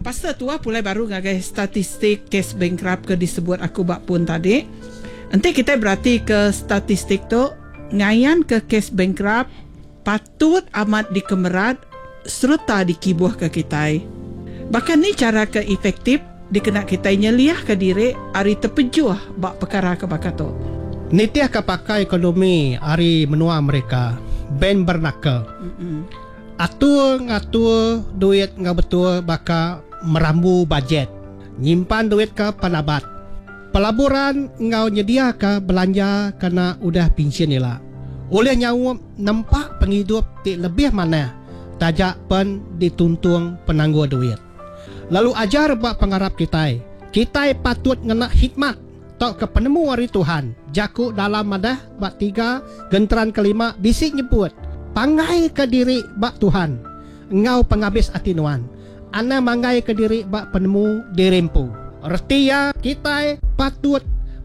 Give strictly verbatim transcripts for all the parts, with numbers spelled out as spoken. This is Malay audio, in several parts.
Pasal tu lah pulai baru ngagai statistik kes bankrupt ke disebut aku bak pun tadi. Nanti kita berarti ke statistik tu ngayan ke kes bankrupt patut amat dikemerat serta dikibuh ke kita. Bahkan ni cara ke efektif dikena kita nyeliah ke diri ari terpejuh bak perkara ke bakal tu. Nitiah ke pakai ekonomi ari menua mereka ben bernaka. Mm-mm. Atur ngatur duit ngah betul baka merambu bajet. Nyimpan duit ke pelabat. Pelaburan ngau nyedia ke belanja kena udah pension nila. Oleh nyawa nampak penghidup ti lebih mana tajak pen dituntung penangguh duit. Lalu ajar bak pengharap kita. Kita patut ngena hikmat tok ke penemu hari Tuhan. Jaku dalam madah bak tiga genteran kelima bisik nyebut. Pangai ke diri bak Tuhan. Engau penghabis atinuan. Ana mangai ke diri bak penemu dirempu. Erti ya kita patut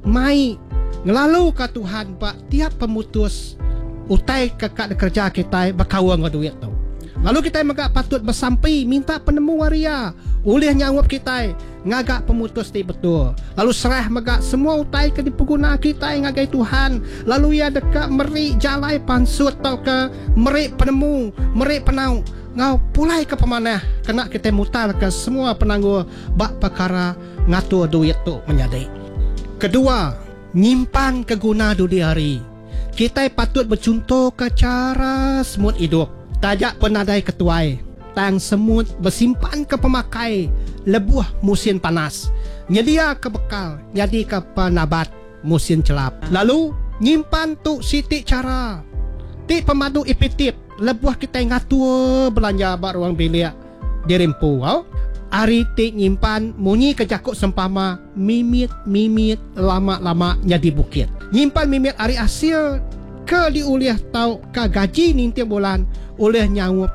mai ngelalu ke Tuhan bak tiap pemutus utai kekak kerja kita berkawang ke duit tu. Lalu kita magak patut bersampai minta penemu waria. Oleh nyawab kita ngagak pemutus ti betul. Lalu serah magak semua utai ke dipeguna kita ngagai Tuhan. Lalu ia dekat meri jalai pansut atau ke meri penemu, meri penau. Ngau pulai ke pemanah kena kita mutar ke semua penangguh bak perkara ngatur duit tu menjadi. Kedua, nyimpan keguna dudi hari. Kita patut bercontoh ke cara semut hidup. Tajak penadai ketuai. Tang semut bersimpan ke pemakai lebuh musim panas. Nyedia ke bekal, jadi ke penabat musim celap. Lalu nyimpan tu sitik cara. Ti pemadu ipitip lebuh kita ngatur belanja bak ruang bilik dirempu. Oh? Ari ti nyimpan munyi kejakuk sempama mimit-mimit lama-lama jadi bukit. Nyimpan mimit ari hasil ke diuliah tau ke gaji ninti bulan oleh nyawup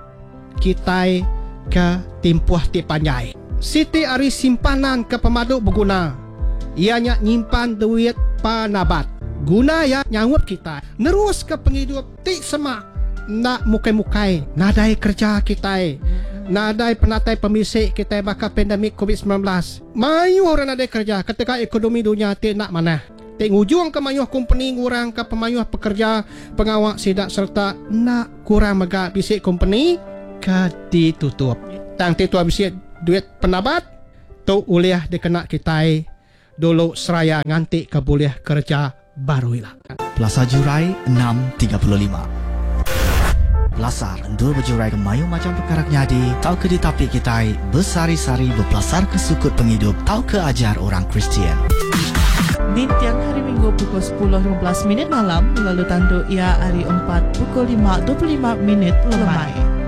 kita ke timpuah ti panjai. Siti ari simpanan ke pemadu berguna. Ianya nyimpan duit panabat. Guna ya nyawup kita. Nerus ke penghidup ti semak nak mukai-mukai nadai kerja kita. Nadai penatai pemisik kita bakal pandemik covid sembilan belas. Mayu orang nadai kerja ketika ekonomi dunia ti nak mana. Ti ngujung ke mayuh company kurang ke pemayuh pekerja pengawak sidak serta nak kurang mega bisik company ke ditutup. Tang ti tua bisik duit penabat tu uliah dikena kita dulu seraya nganti ke boleh kerja baru ilah. Plaza Jurai enam tiga puluh lima. Lasar endur berjurai ke mayu macam perkara nyadi. Tau ke ditapi kita bersari-sari berpelasar ke sukut penghidup. Tau ke ajar orang Kristian. Di tiang hari Minggu pukul sepuluh lima belas minit malam, lalu tandu ia hari empat pukul lima dua puluh lima minit lemai.